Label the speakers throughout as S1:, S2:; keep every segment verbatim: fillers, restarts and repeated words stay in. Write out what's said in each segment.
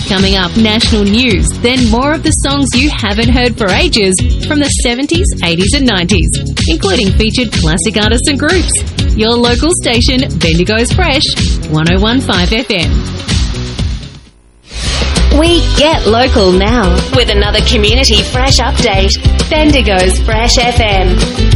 S1: Coming up, national news, then more of the songs you haven't heard for ages from the seventies, eighties and nineties, including featured classic artists and groups. Your local station, Bendigo's Fresh, one oh one point five F M. We get local now with another Community Fresh update. Bendigo's Fresh F M.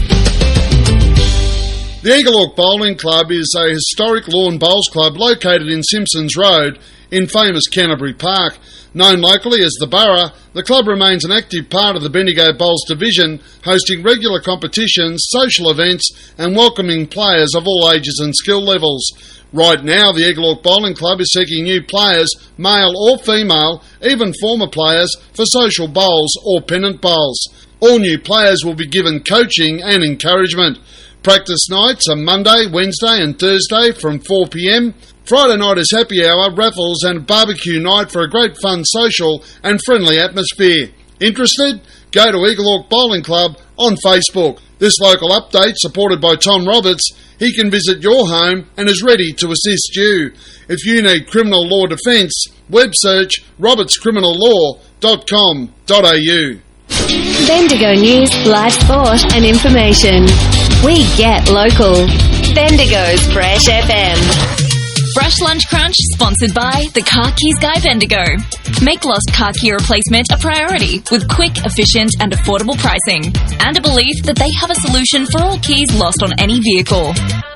S2: The Eaglehawk Bowling Club is a historic lawn bowls club located in Simpsons Road in famous Canterbury Park. Known locally as the Borough, the club remains an active part of the Bendigo Bowls division, hosting regular competitions, social events and welcoming players of all ages and skill levels. Right now, the Eaglehawk Bowling Club is seeking new players, male or female, even former players, for social bowls or pennant bowls. All new players will be given coaching and encouragement. Practice nights are Monday, Wednesday and Thursday from four p m. Friday night is happy hour, raffles and barbecue night for a great fun, social and friendly atmosphere. Interested? Go to Eaglehawk Bowling Club on Facebook. This local update, supported by Tom Roberts, he can visit your home and is ready to assist you. If you need criminal law defence, web search roberts criminal law dot com dot a u.
S1: Bendigo News, live sport and information. We get local. Bendigo's Fresh F M.
S3: Fresh Lunch Crunch, sponsored by the Car Keys Guy Bendigo. Make lost car key replacement a priority with quick, efficient and affordable pricing and a belief that they have a solution for all keys lost on any vehicle.